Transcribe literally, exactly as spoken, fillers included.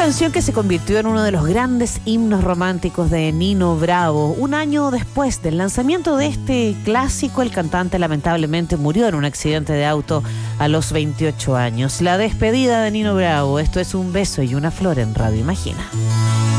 canción que se convirtió en uno de los grandes himnos románticos de Nino Bravo. Un año después del lanzamiento de este clásico, el cantante lamentablemente murió en un accidente de auto a los veintiocho años. La despedida de Nino Bravo. Esto es Un beso y una flor en Radio Imagina.